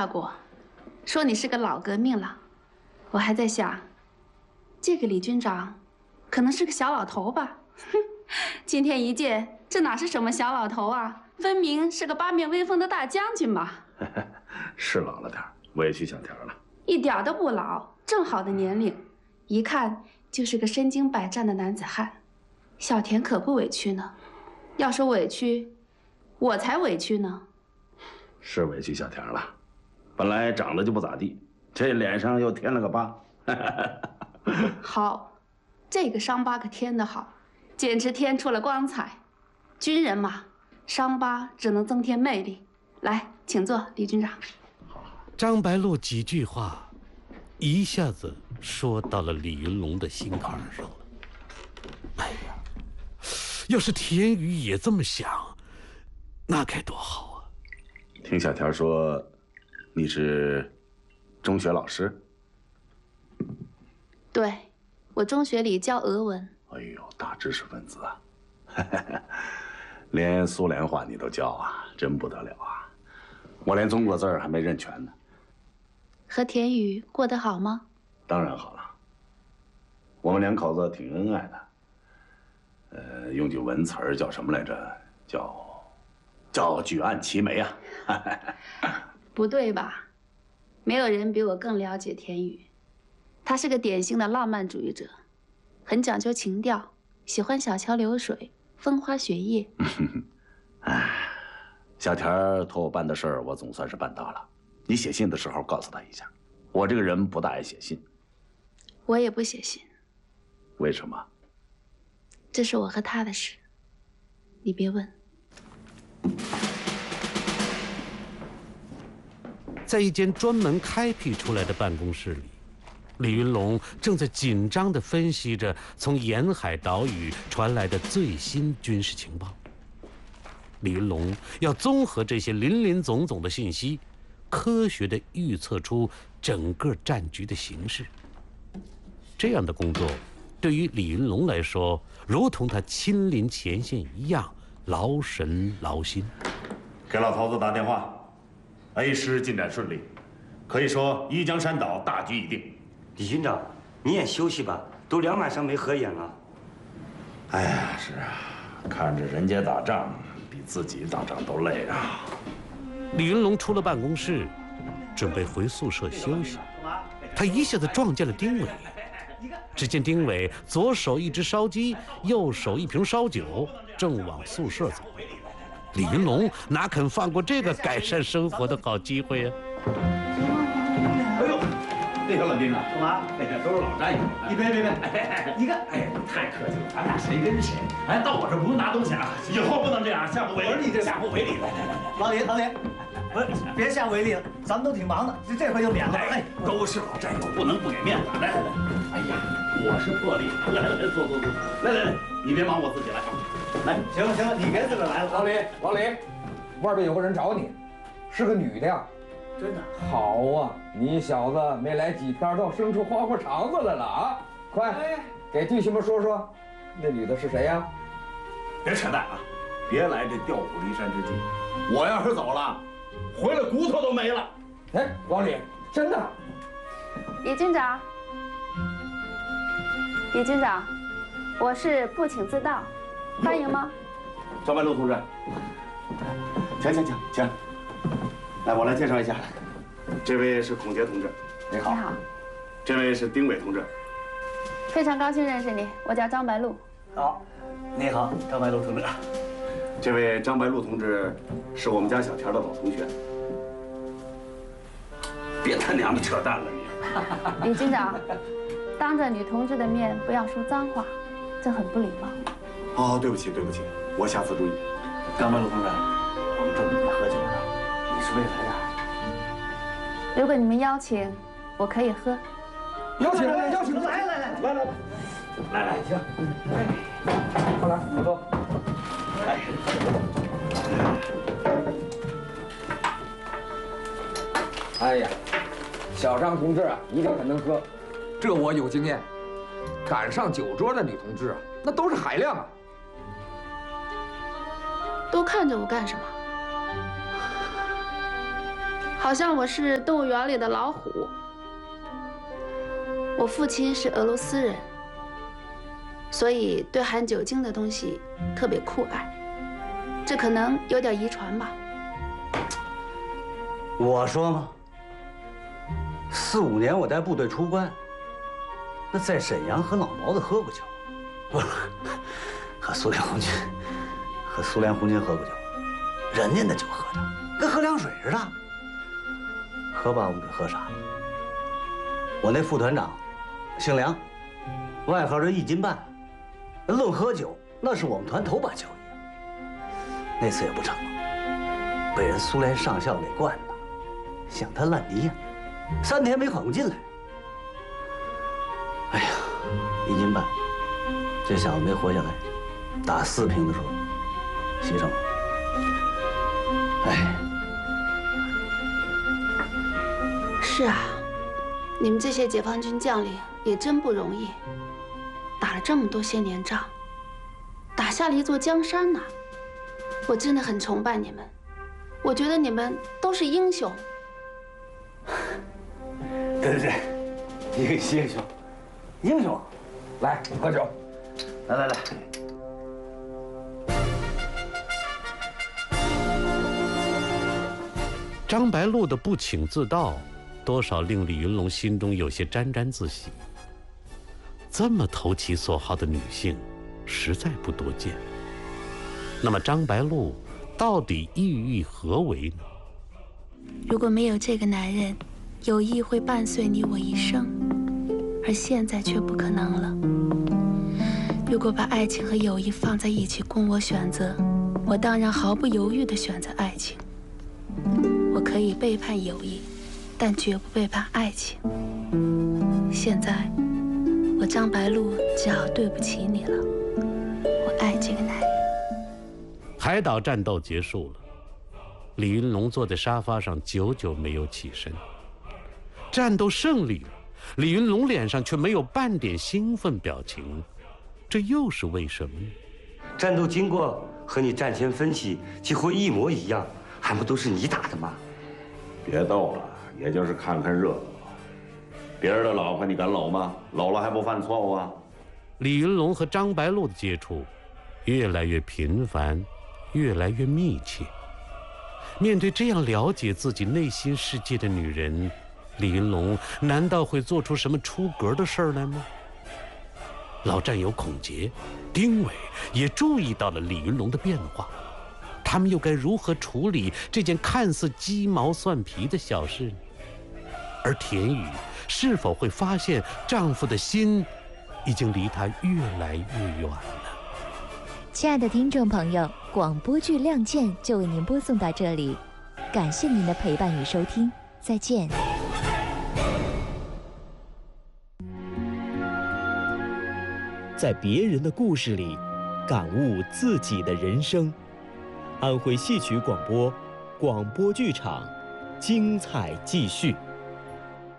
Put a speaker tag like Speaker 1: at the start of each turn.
Speaker 1: 笑过，说你是个老革命了。我还在想，这个李军长可能是个小老头吧？哼，今天一见，这哪是什么小老头啊，分明是个八面威风的大将军嘛！
Speaker 2: 是老了点儿，委屈小田了。
Speaker 1: 一点都不老，正好的年龄，一看就是个身经百战的男子汉。小田可不委屈呢，要说委屈，我才委屈呢。
Speaker 2: 是委屈小田了，本来长得就不咋地，这脸上又添了个疤。
Speaker 1: 好，这个伤疤可添得好，简直添出了光彩。军人嘛，伤疤只能增添魅力。来，请坐，李军长。
Speaker 3: 张白露几句话，一下子说到了李云龙的心坎上了。哎呀，要是田宇也这么想，那该多好啊！
Speaker 2: 听小田说，你是中学老师？
Speaker 1: 对，我中学里教俄文。
Speaker 2: 哎呦，大知识分子啊！连苏联话你都教啊，真不得了啊！我连中国字儿还没认全呢。
Speaker 1: 和田宇过得好吗？
Speaker 2: 当然好了，我们两口子挺恩爱的。用句文词儿叫什么来着？叫举案齐眉啊！
Speaker 1: 不对吧？没有人比我更了解田宇，他是个典型的浪漫主义者，很讲究情调，喜欢小桥流水、风花雪月。
Speaker 2: 哎，小田托我办的事儿，我总算是办到了。你写信的时候告诉他一下，我这个人不大爱写信。
Speaker 1: 我也不写信。
Speaker 2: 为什么？
Speaker 1: 这是我和他的事，你别问。
Speaker 3: 在一间专门开辟出来的办公室里，李云龙正在紧张地分析着从沿海岛屿传来的最新军事情报。李云龙要综合这些林林总总的信息，科学地预测出整个战局的形势。这样的工作对于李云龙来说，如同他亲临前线一样劳神劳心。
Speaker 4: 给老头子打电话 ，A 师进展顺利，可以说一江山岛大局已定。
Speaker 5: 李军长，你也休息吧，都2晚上没合眼了。
Speaker 2: 哎呀，是啊，看着人家打仗比自己打仗都累啊。
Speaker 3: 李云龙出了办公室，准备回宿舍休息，他一下子撞见了丁伟。只见丁伟左手一只烧鸡，右手一瓶烧酒，正往宿舍走。李云龙哪肯放过这个改善生活的好机会呀？
Speaker 4: 哎呦，那个老军长，干嘛？都是老战友。别，你看，哎，太客气了，咱俩谁跟谁？哎，到我这不用拿东西啊，以后不能这样，下不为例。不是你这下不为例。来，
Speaker 6: 老李，不是，别下为例了，咱们都挺忙的，这回就免了。
Speaker 4: 哎，都是老战友，不能不给面子。来，哎呀，我是破例。来，坐，来，你别忙，我自己来。来，
Speaker 6: 行了，你别自个儿来了。
Speaker 7: 老李，外边有个人找你，是个女的呀。
Speaker 6: 真的？
Speaker 7: 好啊，你小子没来几天，倒生出花花肠子来了啊！快，给弟兄们说说，那女的是谁呀？
Speaker 4: 别扯淡啊！别来这调虎离山之计。我要是走了，回来骨头都没了。
Speaker 7: 哎，老李，真的？
Speaker 1: 李军长，我是不请自到，欢迎吗？
Speaker 2: 张白露同志，请。来，我来介绍一下，这位是孔杰同志，你好。
Speaker 1: 你好。
Speaker 2: 这位是丁伟同志。
Speaker 1: 非常高兴认识你，我叫张白露。
Speaker 6: 好，你好，张白露同志。
Speaker 2: 这位张白露同志是我们家小田的老同学。别他娘的扯淡了你！
Speaker 1: 李军长，当着女同志的面不要说脏话，这很不礼貌。
Speaker 2: 哦，对不起，我下次注意。
Speaker 6: 张白露同志，我们正准备喝酒呢，你是不是也来点？
Speaker 1: 如果你们邀请，我可以喝。
Speaker 7: 邀请，
Speaker 6: 来，行，
Speaker 7: 快来，你喝。哎呀，小张同志啊，一定很能喝，这我有经验。赶上酒桌的女同志啊，那都是海量啊。
Speaker 1: 都看着我干什么？ 好像我是动物园里的老虎。我父亲是俄罗斯人，所以对含酒精的东西特别酷爱，这可能有点遗传吧。
Speaker 6: 我说嘛，4、5年我带部队出关，那在沈阳和老毛子喝过酒，不是和苏联红军喝过酒，人家那酒喝着跟喝凉水似的，喝把我们给喝傻了。我那副团长姓梁，外号叫1斤半，论喝酒那是我们团头把交椅。那次也不成了，被人苏联上校给灌的像他烂泥呀，3天没缓过劲来。哎呀，1斤半，这小子没活下来，打4瓶的时候牺牲了。哎，
Speaker 1: 是啊，你们这些解放军将领也真不容易，打了这么多些年仗，打下了一座江山呐。我真的很崇拜你们，我觉得你们都是英雄。
Speaker 6: 对，英雄，
Speaker 7: 来喝酒，
Speaker 6: 来。
Speaker 3: 张白露的不请自到，多少令李云龙心中有些沾沾自喜。这么投其所好的女性，实在不多见。那么张白露到底意欲何为呢？
Speaker 1: 如果没有这个男人，友谊会伴随你我一生，而现在却不可能了。如果把爱情和友谊放在一起供我选择，我当然毫不犹豫地选择爱情。我可以背叛友谊，但绝不背叛爱情。现在，我张白露只好对不起你了。我爱这个男人。
Speaker 3: 海岛战斗结束了，李云龙坐在沙发上，久久没有起身。战斗胜利了，李云龙脸上却没有半点兴奋表情，这又是为什么呢？
Speaker 5: 战斗经过和你战前分析几乎一模一样，还不都是你打的吗？
Speaker 2: 别逗了，也就是看看热闹。别人的老婆你敢搂吗？搂了还不犯错误啊？
Speaker 3: 李云龙和张白露的接触越来越频繁，越来越密切。面对这样了解自己内心世界的女人，李云龙难道会做出什么出格的事儿来吗？老战友孔杰、丁伟也注意到了李云龙的变化，他们又该如何处理这件看似鸡毛蒜皮的小事呢？而田雨是否会发现丈夫的心已经离她越来越远了？
Speaker 8: 亲爱的听众朋友，广播剧《亮剑》就为您播送到这里，感谢您的陪伴与收听，再见。
Speaker 9: 在别人的故事里，感悟自己的人生。安徽戏曲广播，广播剧场，精彩继续。